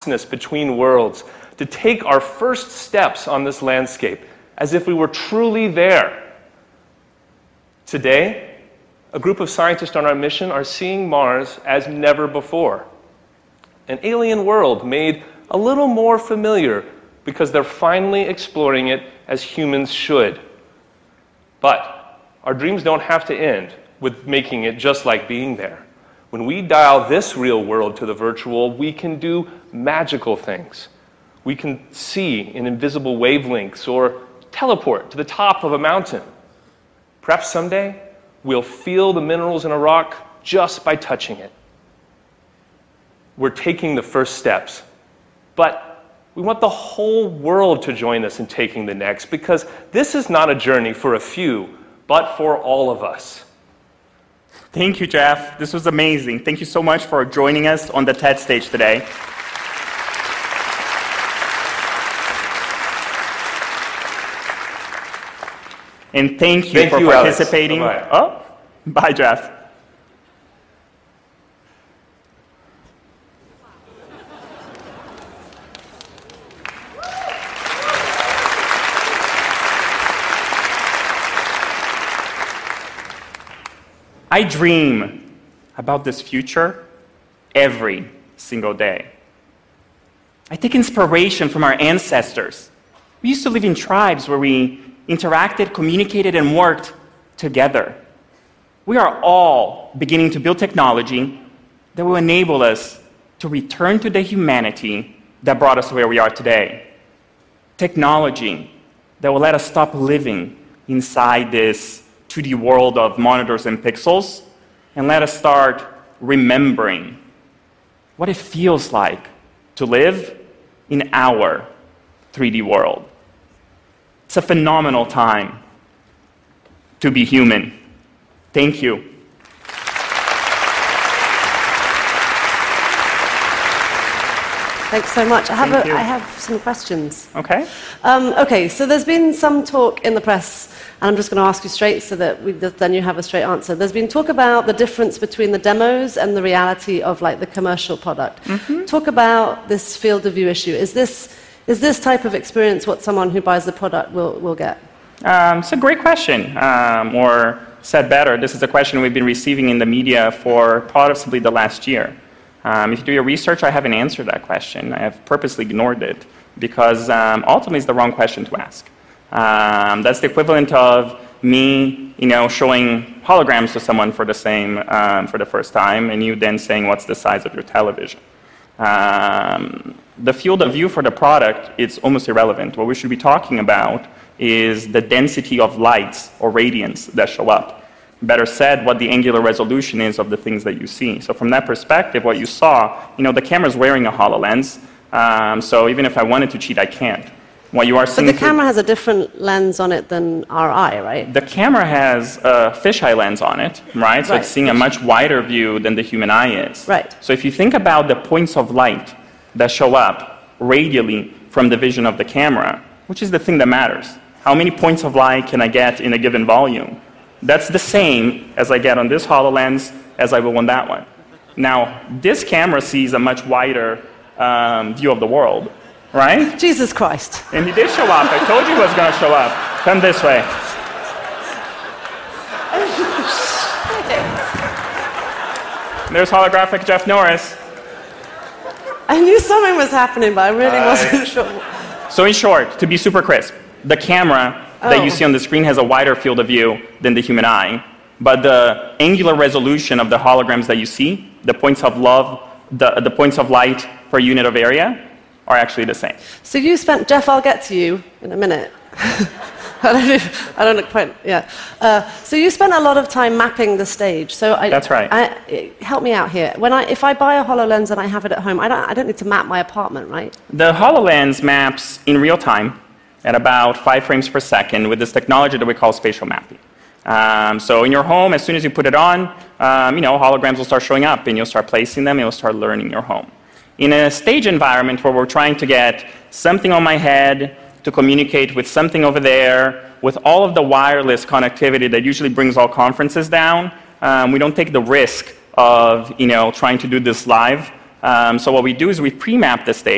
vastness between worlds, to take our first steps on this landscape as if we were truly there. Today, a group of scientists on our mission are seeing Mars as never before. An alien world made a little more familiar because they're finally exploring it as humans should. But our dreams don't have to end with making it just like being there. When we dial this real world to the virtual, we can do magical things. We can see in invisible wavelengths or teleport to the top of a mountain. Perhaps someday, we'll feel the minerals in a rock just by touching it. We're taking the first steps, but we want the whole world to join us in taking the next, because this is not a journey for a few, but for all of us. Thank you, Jeff. This was amazing. Thank you so much for joining us on the TED stage today. And thank you for participating. Bye-bye. Oh, bye, Jeff. I dream about this future every single day. I take inspiration from our ancestors. We used to live in tribes where we interacted, communicated, and worked together. We are all beginning to build technology that will enable us to return to the humanity that brought us where we are today. Technology that will let us stop living inside this 2D world of monitors and pixels and let us start remembering what it feels like to live in our 3D world. It's a phenomenal time to be human. Thank you. Thanks so much. I have some questions. Okay. Okay, so there's been some talk in the press, and I'm just going to ask you straight so that then you have a straight answer. There's been talk about the difference between the demos and the reality of like the commercial product. Mm-hmm. Talk about this field of view issue. Is this type of experience what someone who buys the product will get? It's a great question. Or said better, this is a question we've been receiving in the media for possibly the last year. If you do your research, I haven't answered that question. I have purposely ignored it because ultimately it's the wrong question to ask. That's the equivalent of me, showing holograms to someone for the first time, and you then saying, "What's the size of your television?" The field of view for the product, it's almost irrelevant. What we should be talking about is the density of lights or radiance that show up. Better said, what the angular resolution is of the things that you see. So from that perspective, what you saw, the camera's wearing a HoloLens, so even if I wanted to cheat, I can't. What you are seeing. But the camera has a different lens on it than our eye, right? The camera has a fisheye lens on it, right? So it's seeing a much wider view than the human eye is. Right. So if you think about the points of light that show up radially from the vision of the camera, which is the thing that matters, how many points of light can I get in a given volume? That's the same as I get on this HoloLens as I will on that one. Now, this camera sees a much wider view of the world, right? Jesus Christ. And he did show up. I told you he was going to show up. Come this way. There's holographic Jeff Norris. I knew something was happening, but I really wasn't sure. So in short, to be super crisp, the camera that you see on the screen has a wider field of view than the human eye, but the angular resolution of the holograms that you see, the points of the points of light per unit of area, are actually the same. So you spent, Jeff, I'll get to you in a minute. I don't know quite, yeah. So you spent a lot of time mapping the stage. So That's right. Help me out here. If I buy a HoloLens and I have it at home, I don't need to map my apartment, right? The HoloLens maps in real time at about 5 frames per second with this technology that we call spatial mapping. So in your home, as soon as you put it on, holograms will start showing up, and you'll start placing them, and you'll start learning your home. In a stage environment where we're trying to get something on my head to communicate with something over there, with all of the wireless connectivity that usually brings all conferences down, we don't take the risk of trying to do this live. So what we do is we pre-map the stage.